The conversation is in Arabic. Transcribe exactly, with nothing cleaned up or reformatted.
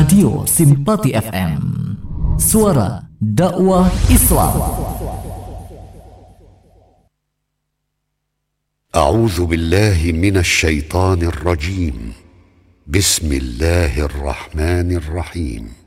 Radio Simpati F M, suara dakwah Islam. أعوذ بالله من الشيطان الرجيم. بسم الله الرحمن الرحيم.